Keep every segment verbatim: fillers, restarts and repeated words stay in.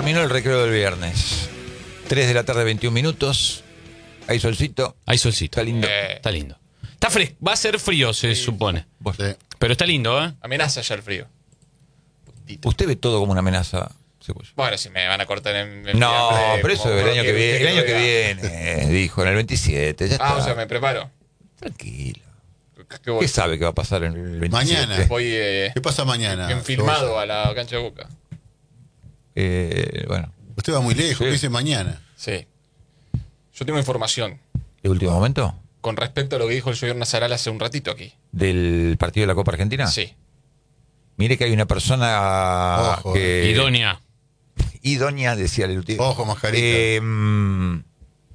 Terminó el recreo del viernes. tres de la tarde, veintiún minutos. Hay solcito. Hay solcito. Está lindo. Eh, está lindo. Está fresco. Va a ser frío, se sí. supone. Sí. Pero está lindo, ¿eh? Amenaza ya el frío. Putito. Usted ve todo como una amenaza. Bueno, si me van a cortar en... en no, fiambre, pero eso el año que viene. El año que viene, dijo, en el veintisiete. Ya ah, está. o sea, me preparo. Tranquilo. ¿Qué, ¿Qué sabe que va a pasar en el veintisiete? Mañana. Voy, eh, ¿Qué pasa mañana? Enfilmado a la cancha de Boca. Eh, bueno. Usted va muy lejos, Sí. ¿qué dice mañana? Sí. Yo tengo información. ¿De último momento? Con respecto a lo que dijo el señor Nazaral hace un ratito aquí. ¿Del partido de la Copa Argentina? Sí. Mire que hay una persona Ojo, que... Idónea. Idónea, decía el último. Ojo, mascarita. Eh, mm,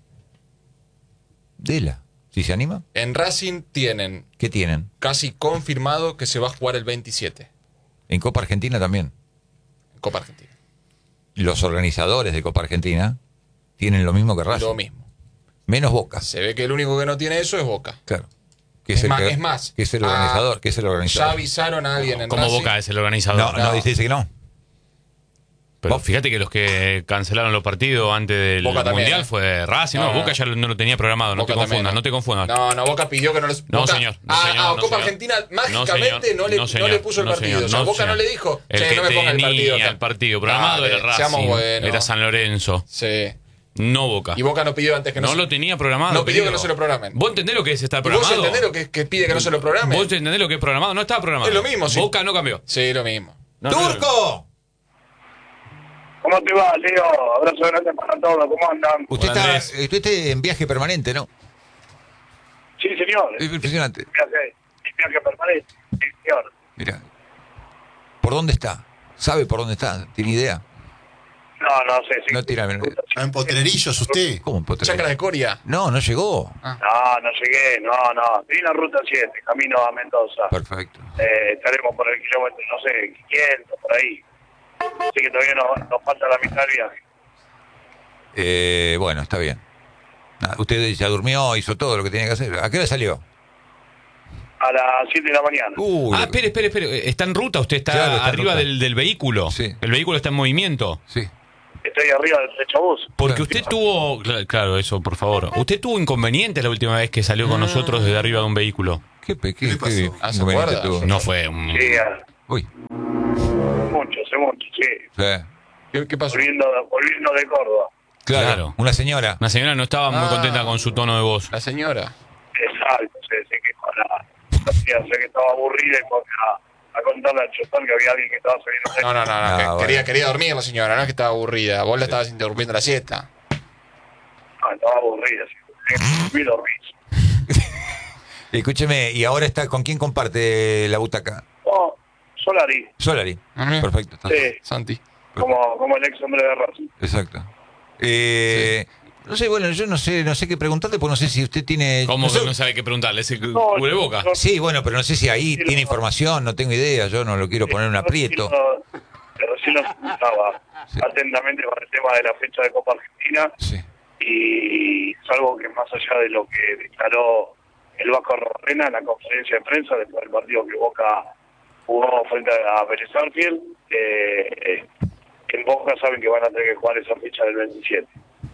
Dela, ¿si se anima? En Racing tienen ¿Qué tienen? casi confirmado que se va a jugar el veintisiete. En Copa Argentina también. En Copa Argentina. Los organizadores de Copa Argentina tienen lo mismo que Racing. Lo mismo. Menos Boca. Se ve que el único que no tiene eso es Boca. Claro. Que Es el más- que- es más. Que es el Ah, organizador. que es el Ya organizador. avisaron a alguien en Como Racing. Boca es el organizador. No, no, No. dice, dice que no. Pero Boca. fíjate que los que cancelaron los partidos antes del Boca también, Mundial ¿eh? fue Racing. No, No, no. Boca ya lo- no lo tenía programado. No Boca te también, confundas, no te confundas. No, no, Boca pidió que no les... No, Boca- señor, no, a, señor, a no, Copa señor. Argentina No, mágicamente señor, no, le, no, no señor, le puso el no, partido. señor, o sea, no, Boca señor. no le dijo, El che, que no me ponga el tenía partido. o sea. el partido programado Dale, era seamos Racing, buenos. era San Lorenzo, Sí. no Boca. Y Boca no pidió antes que no, No se- lo tenía programado. No pidió querido. que no se lo programen. ¿Vos entendés lo que es estar ¿Y vos programado? entendés lo que, que pide que no se lo programen? ¿Vos entendés lo que es programado? No estaba programado. Es lo mismo, sí. Boca no cambió. Sí, lo mismo. No, no, ¡Turco! ¿Cómo te va, Leo? Abrazo grande para todos. ¿Cómo andan? Usted Hola, está, Andrés. usted está en viaje permanente, ¿no? Sí, señor. Es impresionante. Viaje, viaje permanente. Sí, señor. Mira. ¿Por dónde está? ¿Sabe por dónde está? ¿Tiene idea? No, no sé. Sí. No tira. ¿Está en Potrerillos usted? ¿Cómo? Potre- Chacra de Coria. No, no llegó. No, no llegué. No, no. Estoy en la ruta siete, camino a Mendoza. Perfecto. Eh, estaremos por el kilómetro, no sé, quinientos, por ahí. Así que todavía nos, nos falta la mitad del viaje. Eh, bueno, está bien. Nada, usted ya durmió, hizo todo lo que tenía que hacer. ¿A qué hora salió? A las siete de la mañana. Uy, Ah, espere, espere, espere. ¿Está en ruta? ¿Usted está Claro, está en arriba ruta. del, del vehículo? Sí. ¿El vehículo está en movimiento? sí. Estoy arriba del Techobús. Porque Claro. usted tuvo... cl- Claro, eso, por favor. ¿Usted tuvo inconvenientes la última vez que salió con nosotros desde arriba de un vehículo? ¿Qué, pe- ¿Qué le pasó? Ah, ¿se inconveniente acuerda? tuvo? No fue un... Sí, a- Uy. mucho, hace mucho, sí. Sí. ¿Qué, qué pasó? Volviendo, volviendo de Córdoba. Claro. Claro. Una señora. Una señora no estaba muy Ah. contenta con su tono de voz. La señora. Exacto, se, se quejó la... Sé que estaba aburrida y fue a, a contarle al chofer que había alguien que estaba saliendo de... No, no, no, no, Ah, que bueno. quería, quería dormir la señora, no es que estaba aburrida. Vos la estabas interrumpiendo la siesta. No, estaba aburrida, sí. Fui a dormir. Escúcheme, ¿y ahora está con quién comparte la butaca? Oh, Solari, Solari. Ajá. Perfecto. Está. sí, Santi. como, como el ex hombre de Racing. Exacto. Eh, No sé, bueno, yo no sé, no sé qué preguntarle, porque no sé si usted tiene. ¿Cómo no sé- que no sabe qué preguntarle? ¿Ese No, cubreboca? no, Sí, bueno, pero no sé si ahí Sí, tiene no. información, no tengo idea, yo no lo quiero poner en un aprieto. Pero recién lo escuchaba Sí. atentamente con el tema de la fecha de Copa Argentina Sí. y es algo que más allá de lo que declaró el Vasco Rorrena en la conferencia de prensa después del partido que Boca jugó frente a Vélez Sarsfield, eh, en Boca saben que van a tener que jugar esa fecha del veintisiete.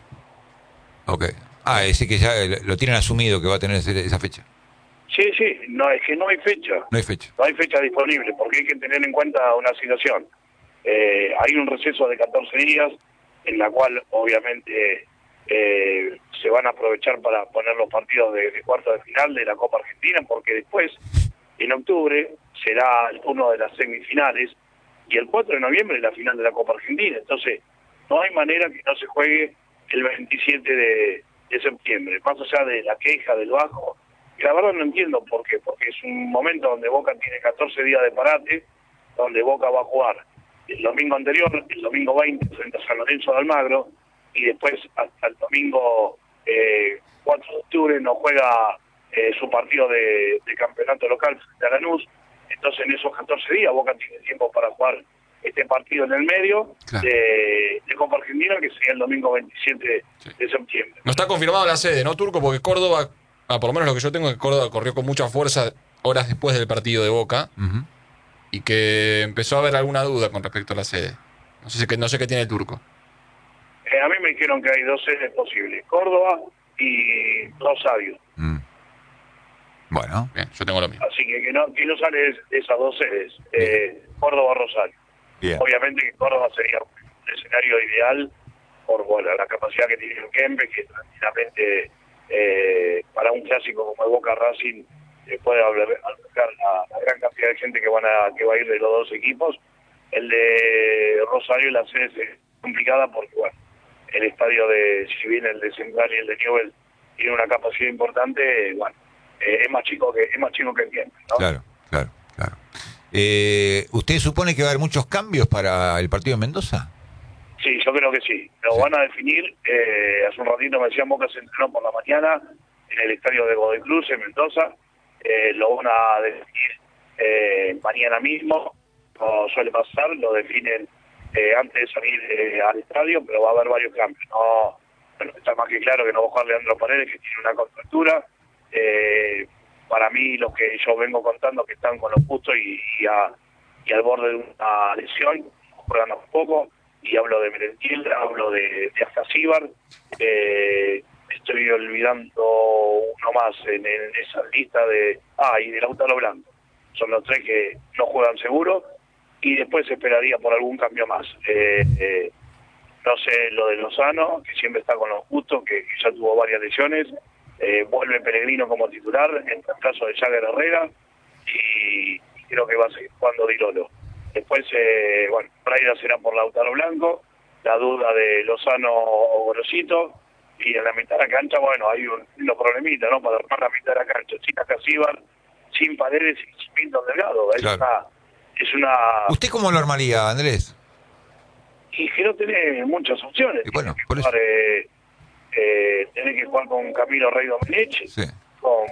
Ok. Ah, es decir que ya lo tienen asumido que va a tener ese- esa fecha. Sí, sí, no es que no hay fecha. No hay fecha. No hay fecha disponible, porque hay que tener en cuenta una situación. Eh, hay un receso de catorce días, en la cual obviamente eh, se van a aprovechar para poner los partidos de, de cuarto de final de la Copa Argentina, porque después, en octubre, será el turno de las semifinales, y el cuatro de noviembre la final de la Copa Argentina. Entonces, no hay manera que no se juegue el veintisiete de, de septiembre, más allá de la queja del Bajo. Y la verdad no entiendo por qué, porque es un momento donde Boca tiene catorce días de parate, donde Boca va a jugar el domingo anterior, el domingo veinte, frente a San Lorenzo de Almagro, y después hasta el domingo eh, cuatro de octubre no juega eh, su partido de, de campeonato local frente a Lanús. Entonces en esos catorce días Boca tiene tiempo para jugar este partido en el medio Claro. de, de Copa Argentina, que sería el domingo veintisiete de septiembre. No está confirmado la sede, ¿no, Turco? Porque Córdoba, ah, por lo menos lo que yo tengo es que Córdoba corrió con mucha fuerza horas después del partido de Boca Ujú. y que empezó a haber alguna duda con respecto a la sede. No sé, qué- no sé qué tiene el Turco. Eh, a mí me dijeron que hay dos sedes posibles, Córdoba y Rosario. Mm. Bueno, Bien, yo tengo lo mismo. Así que que no, que no sale de de esas dos sedes, eh, Córdoba Rosario. bien. Obviamente que Córdoba sería un escenario ideal por bueno, la capacidad que tiene el Kempe, que tranquilamente eh, para un clásico como el Boca Racing eh, puede albergar la, la gran cantidad de gente que van a que va a ir de los dos equipos. El de Rosario, la sede es complicada porque bueno, el estadio de, si bien el de Central y el de Newell tiene una capacidad importante, bueno, eh, es más chico que es más chico que el Kempe, ¿no? Claro, claro, claro. Eh, ¿Usted supone que va a haber muchos cambios para el partido de Mendoza? Sí, yo creo que sí. Lo Sí. van a definir. Eh, hace un ratito me decían Boca se entrenó por la mañana en el estadio de Godoy Cruz, en Mendoza. Eh, lo van a definir eh, mañana mismo, como suele pasar. Lo definen eh, antes de salir eh, al estadio, pero va a haber varios cambios. No, bueno, está más que claro que no va a jugar Leandro Paredes, que tiene una contractura. Eh, para mí, los que yo vengo contando que están con los justos y, y, a, y al borde de una lesión, juegan un poco. Y hablo de Merentiel, hablo de, de Ascasíbar, eh, estoy olvidando uno más en, en esa lista de... Ah, y de Lautaro Blanco. Son los tres que no juegan seguro y después se esperaría por algún cambio más. Eh, eh, no sé, lo de Lozano, que siempre está con los justos, que, que ya tuvo varias lesiones, eh, vuelve Pellegrino como titular, en el caso de Jagger Herrera, y, y creo que va a seguir jugando Di Lolo. Después, eh, bueno, Braida será por Lautaro Blanco, la duda de Lozano o Gorosito, y en la mitad de la cancha, bueno, hay un, unos problemitas, ¿no? Para armar la mitad de la cancha, sin Ascasíbar, sin Paredes y sin Pinto Delgado. Es, Claro. una, es una... ¿Usted cómo lo armaría, Andrés? Y que no tiene muchas opciones. Y bueno, Tiene que por jugar, eh, eh, tiene que jugar con Camilo Rey Domenech, Sí. con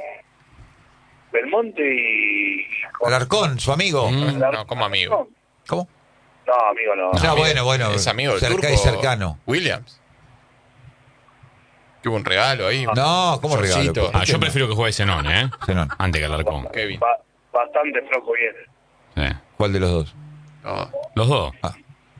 Belmonte y... con Alarcón, su amigo. Mm. No, como amigo. ¿Cómo? No, amigo, no. No, amigo. bueno, bueno. Es amigo del cerca turco. y cercano. Williams. Que hubo un regalo ahí. No, ¿cómo regalo? Shortcito. ¿Por Ah, qué yo no? prefiero que juegue Zenón, ¿eh? Zenón. Antes que Alarcón. Kevin. Ba- bastante flojo viene. Sí. ¿Cuál de los dos? No. Los dos. Ah,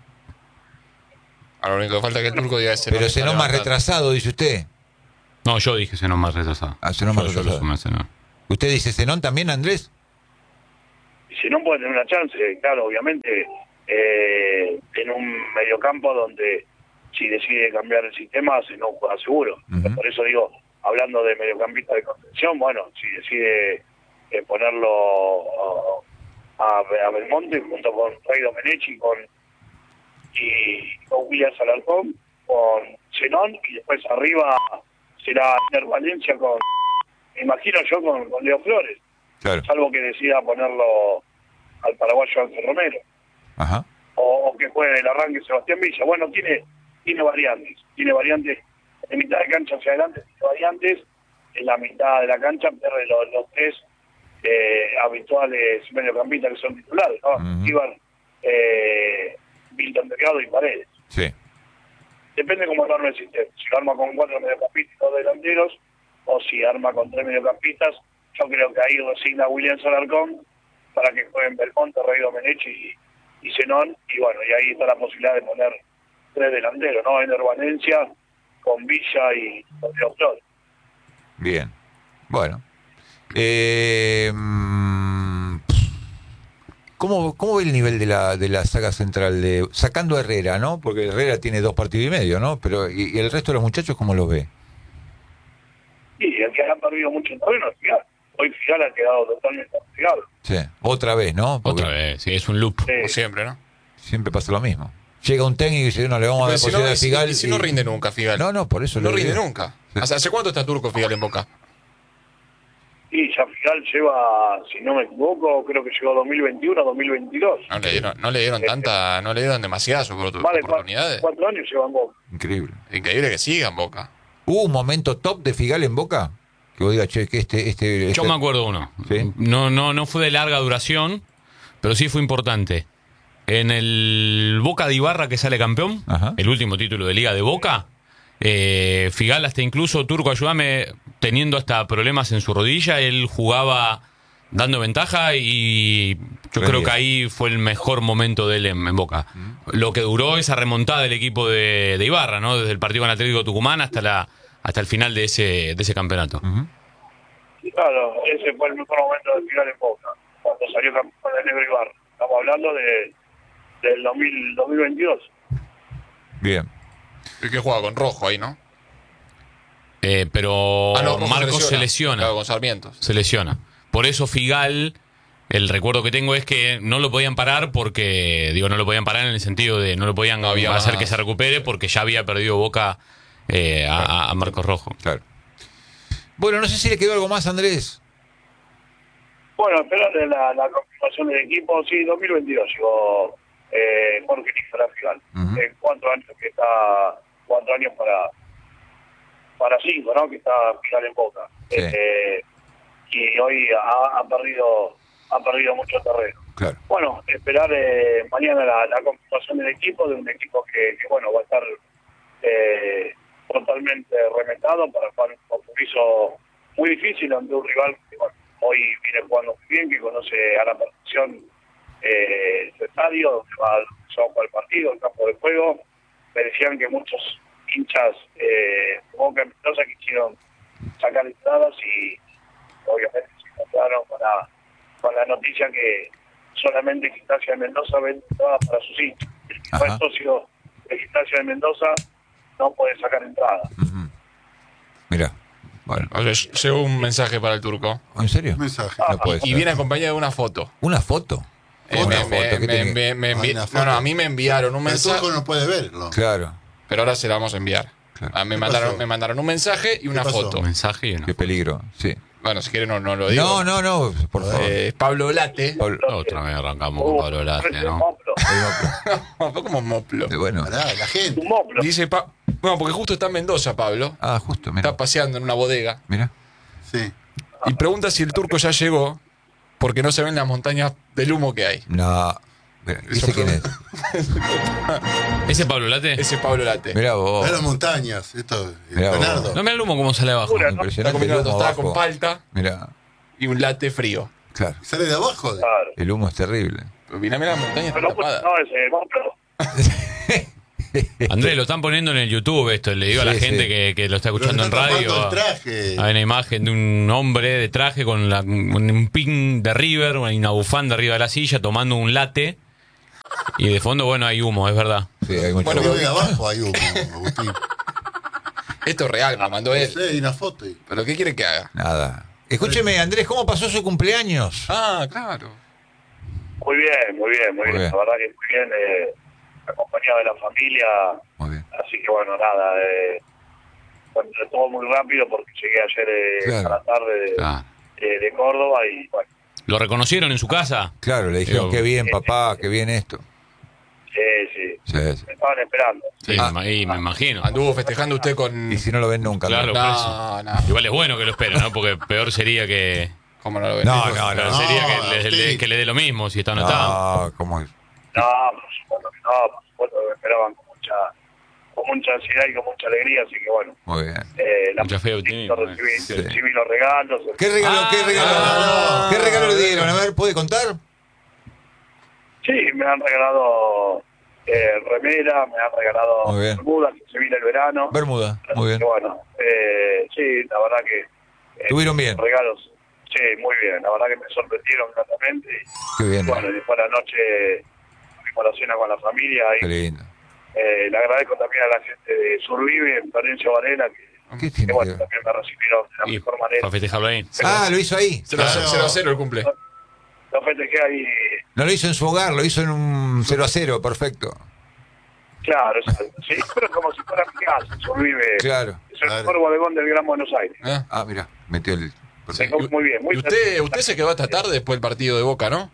Ahora lo único que falta es que el turco diga ese pero nombre Zenón está más levantando. retrasado, dice usted. No, yo dije Zenón más retrasado. Ah, Zenón más Yo- yo lo retrasado. sumé a Zenón. ¿Usted dice Zenón también, Andrés? Y si no puede tener una chance, claro, obviamente, eh, en un mediocampo donde si decide cambiar el sistema, se no juega seguro. Ujú. Por eso digo, hablando de mediocampista de contención, bueno, si decide eh, ponerlo a, a Belmonte junto con Rey Domenech y con, y con Williams Alarcón, con Zenón, y después arriba será Ner Valencia con, me imagino yo, con, con Leo Flores. Claro. Salvo que decida ponerlo al paraguayo Ángel Romero, Ajá. o, o que juegue el arranque Sebastián Villa. Bueno, tiene tiene variantes, tiene variantes en mitad de cancha hacia adelante, tiene variantes, en la mitad de la cancha pierde los, los tres eh, habituales mediocampistas que son titulares, ¿no? Ujú. Iban eh, Milton Delgado y Paredes. Sí. Depende cómo lo arma el sistema, si lo arma con cuatro mediocampistas y dos delanteros, o si arma con tres mediocampistas. Yo creo que ahí resigna William Alarcón para que jueguen Belmonte, Rey Domenech y, y Zenón, y bueno, y ahí está la posibilidad de poner tres delanteros, ¿no? Ender Valencia con Villa y con Leo Flores. Bien. Bueno. Eh, mm, ¿cómo, ¿Cómo ve el nivel de la, de la saga central? De, sacando a Herrera, ¿no? Porque Herrera tiene dos partidos y medio, ¿no? Pero ¿y, y el resto de los muchachos cómo los ve? Y el que ha perdido mucho terreno es Figal. Hoy Figal ha quedado totalmente castigado. Sí. Otra vez, ¿no? Porque Otra vez, sí, es un loop. Como siempre, ¿no? siempre pasa lo mismo. Llega un técnico y dice, no, le vamos a Pero dar si no, posibilidad a y si- Figal. y si no rinde nunca Figal. No, no, por eso No le rinde digo. nunca. Sí. ¿Hace, hace cuánto está turco Figal en Boca? Y ya Figal lleva, si no me equivoco, creo que llegó dos mil veintiuno, dos mil veintidós. No le dieron, no le dieron tanta, no le dieron demasiadas opor- Más de cuatro, oportunidades. cuatro años llevan Boca. Increíble. Increíble que siga en Boca. ¿Hubo un momento top de Figal en Boca? Que vos digas, che, que este... este, Yo este- me acuerdo uno. Sí. No, no, no fue de larga duración, pero sí fue importante. En el Boca de Ibarra que sale campeón, Ajá. el último título de Liga de Boca, eh, Figal hasta incluso, Turco, ayúdame, teniendo hasta problemas en su rodilla, él jugaba dando ventaja y yo Buen creo día. que ahí fue el mejor momento de él en, en Boca. Lo que duró esa remontada del equipo de, de Ibarra, ¿no? Desde el partido con Atlético Tucumán hasta la hasta el final de ese de ese campeonato. Ujú. Claro, ese fue el mejor momento de final en Boca, cuando salió campeón de Negro Ibarra. Estamos hablando de del dos mil, dos mil veintidós. Bien. El que juega con Rojo ahí, ¿no? Eh, pero Ah, no, Rojo Marcos se lesiona. Claro, con Sarmientos. Se lesiona. Por eso Figal, el recuerdo que tengo es que no lo podían parar porque, digo, no lo podían parar en el sentido de no lo podían No había hacer más. que se recupere porque ya había perdido Boca eh, a, a Marcos Rojo. Claro. Bueno, no sé si le quedó algo más, Andrés. Bueno, esperar la, la confirmación del equipo, sí, dos mil veintidós llegó eh, Jorge Nicolás Figal. Ujú. En cuatro años que está, cuatro años para para cinco, ¿no? Que está Figal en Boca. Sí. Eh, y hoy ha, ha perdido ha perdido mucho terreno. Claro. Bueno, esperar eh, mañana la, la confirmación del equipo, de un equipo que, que bueno, va a estar eh, totalmente remetado para jugar un compromiso muy difícil ante un rival que bueno, hoy viene jugando muy bien, que conoce a la perfección eh, su estadio, donde va a jugar el partido, el campo de juego. Me decían que muchos hinchas eh, de Boca en Mendoza quisieron sacar entradas y obviamente se encontraron con la, con la noticia que solamente Gimnasia de Mendoza vende entradas para sus hinchas. El que no Ajá. es socio de Gimnasia de Mendoza no puede sacar entradas. Ujú. Mira. Bueno. Oye, llegó un mensaje para el turco. ¿En serio? Un mensaje. No puede Y ser. viene acompañado de una foto. ¿Una foto? Eh, Una me, foto, me- ¿qué me- tiene? me- me Hay envi- una no, foto. no, a mí me enviaron un El mensaje, turco no puede verlo. Claro. pero ahora se la vamos a enviar. Claro. Ah, me, ¿Qué mandaron, pasó? me mandaron un mensaje y una pasó? foto. Un mensaje y una. Qué peligro. Sí. Bueno, si quieren no, no lo digo. No, no, no. Por favor. Eh, Pablo Late. Pablo- Otra vez arrancamos con Pablo Late, ¿no? Moplo. Fue como Moplo. Eh, Bueno. Pará, la gente. Un moplo. Dice, pa- bueno, porque justo está en Mendoza, Pablo. Ah, justo, mira. Está paseando en una bodega. Mira. Sí. Y pregunta si el turco ya llegó, porque no se ven las montañas del humo que hay. No. Mira, ¿dice quién es? ¿Ese Pablo Late? Ese Pablo Late. Mirá vos. Ve las montañas. Esto, Mirá vos. Leonardo. No, mira el humo cómo sale abajo. Pura, ¿no? Está Impresionante. comiendo el una humo tostada abajo. con palta Mira. y un latte frío. Claro. Sale de abajo. Claro. El humo es terrible. Mirá, mirá las montañas Pero no, pues, tapadas. no, ese moplo. Andrés, lo están poniendo en el YouTube esto. Le digo a la Sí, gente sí. que, que lo está Pero escuchando en está tapando radio. el traje. Hay una imagen de un hombre de traje con la- un pin de River, una bufanda arriba de la silla, tomando un latte. Y de fondo, bueno, hay humo, es verdad. Sí, hay mucho Bueno, humo. de abajo hay humo, Agustín. Esto es real, me mandó él. Sí, hay una foto. ahí. ¿Pero qué quiere que haga? Nada. Escúcheme, Andrés, ¿cómo pasó su cumpleaños? Ah, claro. Muy bien, muy bien, muy, Muy bien. bien. La verdad que muy bien, eh, acompañado de la familia. Muy bien. Así que bueno, nada, eh, bueno, todo muy rápido porque llegué ayer eh, Claro. a la tarde de, Ah. de- de Córdoba y bueno, ¿Lo reconocieron en su casa? Claro, le dijeron, Pero- qué bien, papá, qué bien esto. sí, sí, Sí, sí. me estaban esperando. Sí, Ah. me, y me imagino. Anduvo festejando usted con. Y si no lo ven nunca. Claro. ¿no? No, no. Igual es bueno que lo esperen, ¿no? Porque peor sería que. ¿Cómo no lo ven? No, no, peor no. sería no, que, le, sí. le- que le dé lo mismo si está o no está. No, ¿cómo es? No, por supuesto que no, por supuesto que me esperaban con mucha, con mucha ansiedad y con mucha alegría, así que bueno. Muy bien. Eh, la Mucha fe optimismo, recibí, eh. Sí. recibí los regalos. ¿Qué regalo, qué regalo? Ah, ¿Qué regalo le dieron? A ver, ¿puede contar? Sí, me han regalado eh, remera, me han regalado Muy bien. bermudas, que se viene el verano. Bermuda, muy bien. Así que bueno, eh, sí, la verdad que... eh, ¿Tuvieron bien? Regalos, sí, muy bien. La verdad que me sorprendieron gratamente. Qué bien. Bueno, y después a la noche fuimos a la cena con la familia. Qué Y, lindo. eh, le agradezco también a la gente de Survive, en Florencio Varela, que, ¿Qué que tiene que bueno, ver? también me recibieron de la Y mejor manera. para festejarlo ahí. Ah, lo hizo ahí. cero a cero el cumple. Lo festejé ahí, No lo hizo en su hogar, lo hizo en un cero a cero, perfecto. claro, exacto, sí, pero como si fuera mi casa, Survive. Claro. Es el Claro. mejor bodegón del Gran Buenos Aires. ¿Eh? Ah, mira, metió el... Se come muy bien, muy Y usted, usted se quedó hasta tarde después del partido de Boca, ¿no?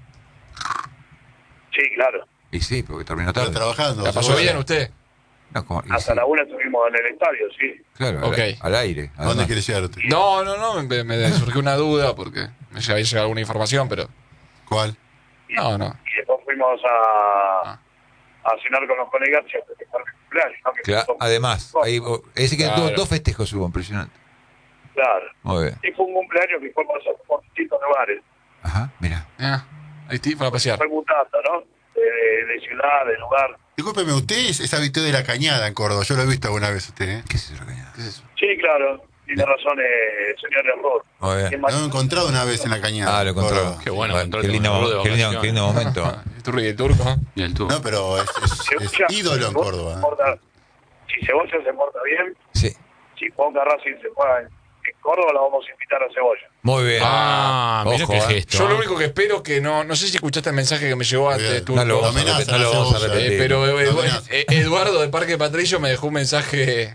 Sí, claro. Y sí, porque terminó Está tarde. trabajando. ¿La pasó seguro. bien usted? No, como- y Hasta sí, la una estuvimos en el estadio, sí. claro, al- Ok. al, aire. ¿A dónde además. quiere llegar usted? No, no, no, me, me surgió una duda porque me había llegado alguna información, pero. ¿Cuál? No, no. Y después fuimos a, a cenar con los colegas y a festejar mi cumpleaños. ¿no? Que Claro, fue- además, ahí, oh, es decir que Claro. dos, dos festejos hubo, impresionante. Claro. Muy bien. Y fue un cumpleaños que fue pasado por distintos lugares. Ajá, mira. Ah, ahí sí, para pasear. Fue mutando, ¿no? De, de, de ciudad, de lugar. Discúlpeme, usted es, es habitué de la Cañada en Córdoba. Yo lo he visto alguna vez usted, ¿eh? ¿Qué es eso, Cañada? ¿Qué es eso? Sí, claro. Tiene razón, eh, señor Error. Muy bien. Lo he encontrado una vez en la Cañada. Ah, lo encontró. Córdoba. Qué bueno, Bueno, encontró qué el lindo, turco de qué lindo, vacaciones. qué lindo momento. El turco y el turco. ¿eh? Y el turco. No, pero es, es- es Cebolla, ídolo en Cebolla Córdoba. se ¿eh? porta- Si Cebolla se porta bien, Sí. si Boca Racing se juega en, en Córdoba, la vamos a invitar a Cebolla. Muy bien. Ah, mira Ojo, qué eh. gesto. Yo lo ¿eh? único que espero que no. No sé si escuchaste el mensaje que me llegó antes, Bien. Turco. No lo vamos a Amenaza repetir. No la lo vamos a cebolla. repetir. Eh, pero eh, Amenaza. eh, Eduardo de Parque Patricio me dejó un mensaje.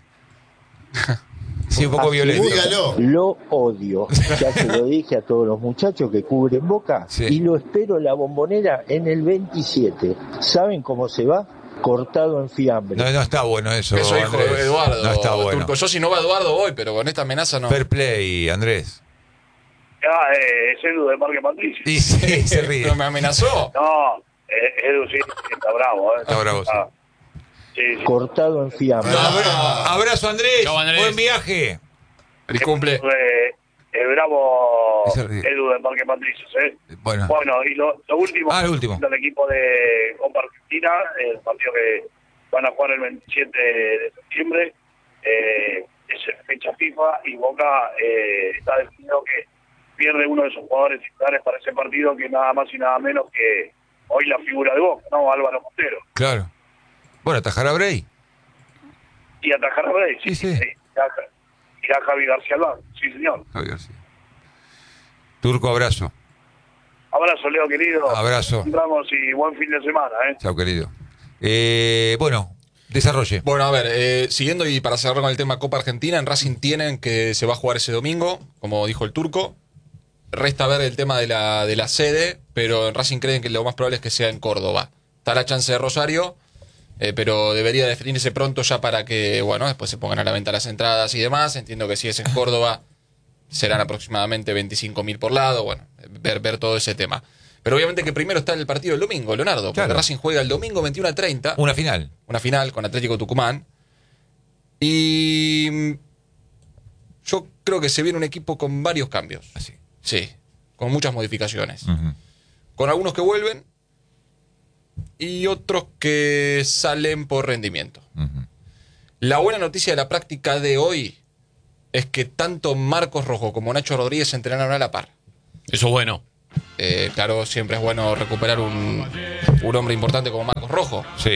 Sí, un poco violento. Dígalo. Lo odio. Ya se lo dije a todos los muchachos que cubren Boca Sí. y lo espero en la Bombonera en el veintisiete. ¿Saben cómo se va? Cortado en fiambre. No, no está bueno eso. Eso dijo Andrés. Eduardo. No está bueno. Turco. Yo si no va Eduardo voy, pero con esta amenaza no. Fair play, Andrés. Ah, eh, es Edu de Parque Patricio. Y sí, se ríe. Pero me amenazó. No, eh, Edu sí, está bravo. Eh. Está bravo, sí. Ah, sí, sí. Cortado en fiambre. Abra- Abrazo, Andrés. Chau, Andrés. Buen viaje. Feliz cumple. Eh, el bravo Ese ríe. Edu de Parque Patricios, ¿eh? Bueno. Bueno, y lo, lo último, Ah, lo último. del equipo de Copa Argentina, el partido que van a jugar el veintisiete de septiembre, eh, es fecha FIFA y Boca eh, está definido que pierde uno de sus jugadores titulares para ese partido, que nada más y nada menos que hoy la figura de Boca, ¿no? Álvaro Montero. Claro. Bueno, atajar a Bray. Y atajar a Bray, Sí, sí. Y a, y a Javi García Alba, sí señor. Javier García. Turco, abrazo. Abrazo, Leo, querido. Abrazo. Encontramos y buen fin de semana, ¿eh? Chao, querido. Eh, bueno, desarrolle. Bueno, a ver, eh, siguiendo y para cerrar con el tema Copa Argentina, en Racing tienen que se va a jugar ese domingo, como dijo el Turco. Resta ver el tema de la, de la sede, pero en Racing creen que lo más probable es que sea en Córdoba. Está la chance de Rosario, eh, pero debería definirse pronto ya para que, bueno, después se pongan a la venta las entradas y demás. Entiendo que si es en Córdoba serán aproximadamente veinticinco mil por lado, bueno, ver, ver todo ese tema. Pero obviamente que primero está el partido el domingo, Leonardo, porque Claro. Racing juega el domingo veintiuno a treinta. Una final. Una final con Atlético Tucumán. Y mm, yo creo que se viene un equipo con varios cambios. Así. Sí, con muchas modificaciones. Ujú. Con algunos que vuelven y otros que salen por rendimiento. Ujú. La buena noticia de la práctica de hoy es que tanto Marcos Rojo como Nacho Rodríguez se entrenaron a la par. Eso es bueno. Eh, claro, siempre es bueno recuperar un, un hombre importante como Marcos Rojo. Sí.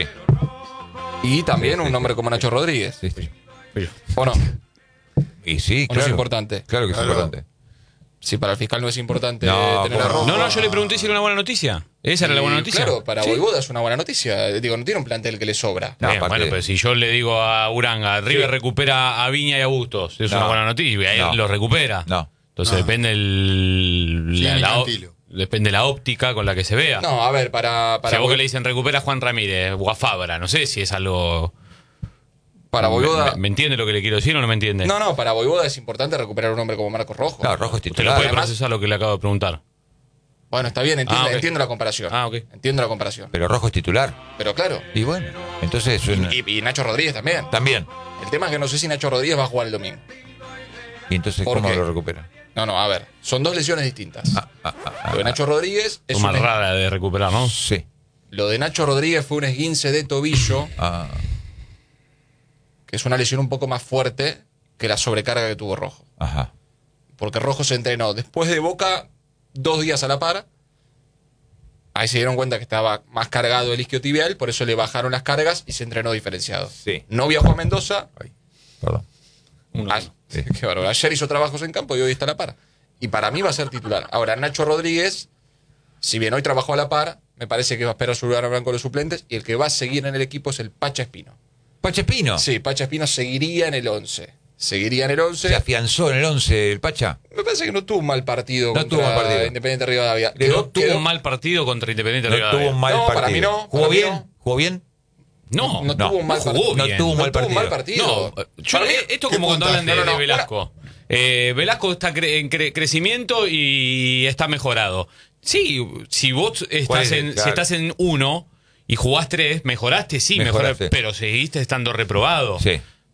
Y también Sí, sí, un hombre como Nacho Rodríguez. Sí, sí. ¿O no? Y sí, ¿O no claro. es importante? Claro que es Claro. importante. Si para el fiscal no es importante No, tener a por- Rojo. No, no, yo le pregunté si era una buena noticia. Esa era la buena Y, noticia. Claro, para Sí. Voivoda es una buena noticia. Digo, no tiene un plantel que le sobra. No, Bien, aparte- bueno, pero si yo le digo a Uranga, River recupera a Viña y a Bustos, es No. una buena noticia, y ahí No. lo recupera. No. Entonces No. depende el, Sí, la, la- Cantilo. depende la óptica con la que se vea. No, a ver, para, si para, a vos que Boi- le dicen recupera a Juan Ramírez o a Fabra, no sé si es algo... para Voivoda. ¿Me, me entiende lo que le quiero decir o no me entiende? No, no, para Voivoda es importante recuperar un hombre como Marcos Rojo. Claro, Rojo es Usted lo titular. puede además- procesar lo que le acabo de preguntar. Bueno, está bien, entiendo, Ah, ok. entiendo la comparación. Ah, ok. Entiendo la comparación. Pero Rojo es titular. Pero claro, Y bueno, entonces es una- y, y Nacho Rodríguez también. también. El tema es que no sé si Nacho Rodríguez va a jugar el domingo. Y entonces, ¿Por ¿cómo qué? lo recupera? No, no, a ver, son dos lesiones distintas. Ah, ah, ah, ah, Lo de Nacho Rodríguez es Toma un es- rara de recuperar, ¿no? Sí. Lo de Nacho Rodríguez fue un esguince de tobillo, Ah, que es una lesión un poco más fuerte que la sobrecarga que tuvo Rojo. ajá. Porque Rojo se entrenó después de Boca dos días a la par. Ahí se dieron cuenta que estaba más cargado el isquiotibial, por eso le bajaron las cargas y se entrenó diferenciado. Sí. No viajó a Mendoza. Ay, perdón. Uno. Ah, Sí. qué bárbaro. Ayer hizo trabajos en campo y hoy está a la par. Y para mí va a ser titular. Ahora, Nacho Rodríguez, si bien hoy trabajó a la par, me parece que va a esperar su lugar a blanco de los suplentes y el que va a seguir en el equipo es el Pacha Espino. Pachespino. Sí, Pacha Espino seguiría en el once. Seguiría en el once. Se afianzó en el once el Pacha. Me parece que no tuvo un mal partido No contra tuvo mal partido. Independiente Rivadavia. Le- No Quedó- tuvo quedó- un mal partido contra Independiente No Rivadavia. tuvo un mal No, partido. para mí no, ¿Jugó para mí bien? no. ¿Jugó bien? No, No, no, tuvo un mal no jugó partido. No bien. tuvo un No mal tuvo un partido. mal partido. No, yo- Para mí- eh, esto ¿qué como cuando hablan de, puntaje? No, no, de no, Velasco. Eh, Velasco está cre- en cre- crecimiento y está mejorado. Sí, si vos estás es? en, Claro. si estás en uno y jugás tres, mejoraste, sí, Mejoraste. mejoraste, pero seguiste estando reprobado. Sí.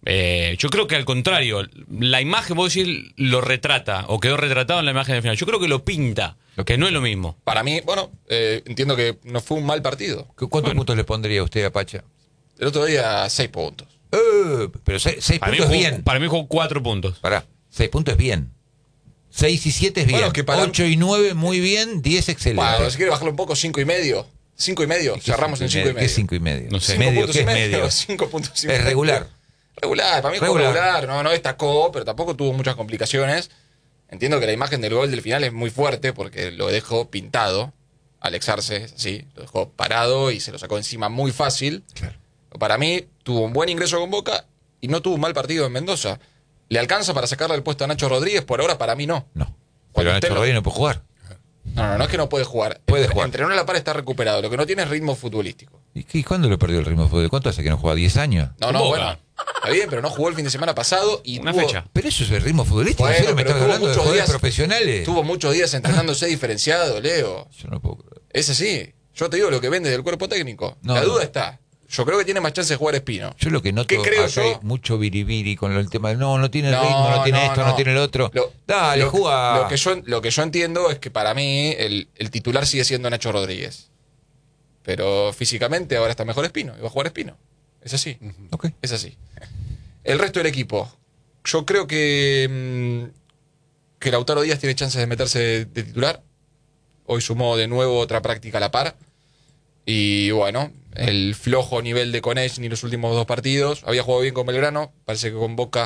Eh, yo creo que al contrario, la imagen, vos decís, lo retrata, o quedó retratado en la imagen del final. Yo creo que lo pinta, que no es lo mismo. Para mí, bueno, eh, entiendo que no fue un mal partido. ¿Cuántos Bueno. puntos le pondría usted a Pacha? El otro día, seis puntos. Eh, pero seis, seis Para mí, puntos es jugó, bien. para mí jugó cuatro puntos. Pará, seis puntos es bien. Seis y siete es bien. Bueno, que para- Ocho y nueve muy bien. Diez excelente. Bueno, si quiere bajarlo un poco, cinco y medio. Cinco y medio, cerramos en cinco y ¿Qué medio. es cinco y medio? No sé. Cinco Medio, puntos ¿qué y es medio, medio? cinco puntos y Es medio. regular. Regular, para mí fue Regular. regular. No, no destacó, pero tampoco tuvo muchas complicaciones. Entiendo que la imagen del gol del final es muy fuerte porque lo dejó pintado. Alexarse, así, lo dejó parado y se lo sacó encima muy fácil. Claro. Para mí, tuvo un buen ingreso con Boca y no tuvo un mal partido en Mendoza. ¿Le alcanza para sacarle el puesto a Nacho Rodríguez? Por ahora, para mí no. No. Cuando Pero usted Nacho lo- Rodríguez no puede jugar. No, no, no es que no puede jugar. Puede Entre- jugar. Entrenó en la par, está recuperado. Lo que no tiene es ritmo futbolístico. ¿Y, qué- y cuándo le perdió el ritmo de fútbol? ¿Cuánto hace que no juega? ¿diez años? No, Con no, Boca. bueno. Está bien, pero no jugó el fin de semana pasado y Una tuvo- fecha. Pero eso es el ritmo futbolístico. Bueno, ¿En serio me pero estás tuvo hablando de muchos jugadores días- profesionales? Tuvo muchos días entrenándose diferenciado, Leo. Yo no puedo creer. Es así. Yo te digo lo que vende del cuerpo técnico. No, la no. duda está. Yo creo que tiene más chance de jugar Espino. Yo lo que noto ¿Qué creo acá yo? hay mucho biribiri con el tema de no, no tiene el No, ritmo, no tiene no, esto, no. no. tiene el otro. Lo- Dale, lo, juega. Lo que, yo, lo que yo entiendo es que para mí el, el titular sigue siendo Nacho Rodríguez. Pero físicamente ahora está mejor Espino. Y va a jugar Espino. Es así. Ok. Es así. El resto del equipo. Yo creo que, mm, que Lautaro Díaz tiene chances de meterse de, de titular. Hoy sumó de nuevo otra práctica a la par. Y bueno, el flojo nivel de Konechny los últimos dos partidos. Había jugado bien con Belgrano. Parece que con Boca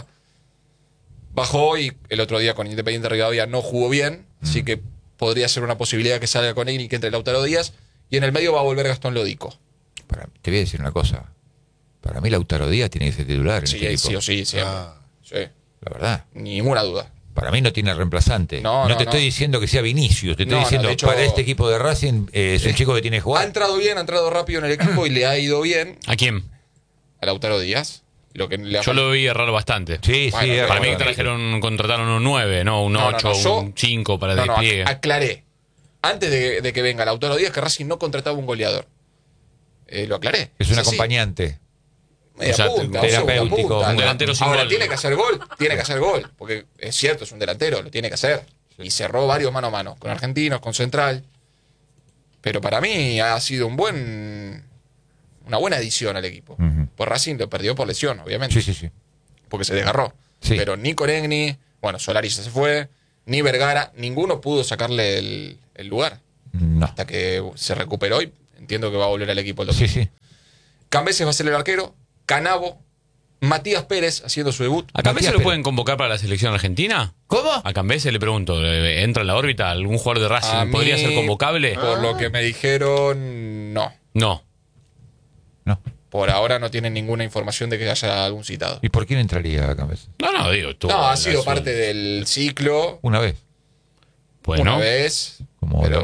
bajó. Y el otro día con Independiente Rivadavia no jugó bien. Así que podría ser una posibilidad que salga Konechny y que entre Lautaro Díaz. Y en el medio va a volver Gastón Lodico. Para- te voy a decir una cosa. Para mí Lautaro Díaz tiene que ser titular en Sí, este equipo. sí o sí, siempre. Ah. Sí, La verdad. ninguna duda. Para mí no tiene reemplazante. No, No, no, te no. estoy diciendo que sea Vinicius. Te estoy No, no, diciendo de hecho- para este equipo de Racing eh, es un chico que tiene que Ha jugar. entrado bien, ha entrado rápido en el equipo y le ha ido bien ¿A quién? a Lautaro Díaz. Lo que le ha Yo lo vi errar bastante. Sí, Bueno, sí. es Para mí que verdad. trajeron, contrataron un nueve, no un No, no, ocho, no, yo- un cinco para el No, no, despliegue. ac- aclaré. Antes de, de que venga Lautaro Díaz, que Racing no contrataba un goleador. Eh, lo aclaré. Es un así. acompañante. Media O sea, punta, terapéutico, segunda punta. un delantero sin Ahora, gol. tiene que hacer gol, tiene que hacer gol. Porque es cierto, es un delantero, lo tiene que hacer. Y cerró varios mano a mano, con argentinos, con Central. Pero para mí ha sido un buen una buena adición al equipo. Ujú. Pues Racing lo perdió por lesión, obviamente. Sí, sí, sí. Porque se desgarró. Sí. Pero ni Konechny, bueno, Solari ya se fue, ni Vergara, ninguno pudo sacarle el, el lugar. No. Hasta que se recuperó y entiendo que va a volver al equipo el domingo. Sí, sí. Cambeses va a ser el arquero, Canavo, Matías Pérez haciendo su debut. ¿A Cambese Matías lo Pérez. pueden convocar para la selección argentina? ¿Cómo? A Cambese le pregunto, ¿eh, ¿entra en la órbita? ¿Algún jugador de A Racing mí, podría ser convocable? Por lo que me dijeron, no. No. No. Por ahora no tienen ninguna información de que haya algún citado. ¿Y por quién entraría a Cambese? No, no, digo, tú. No, ha sido parte del ciclo Una vez. Bueno, una vez. Como pero lo-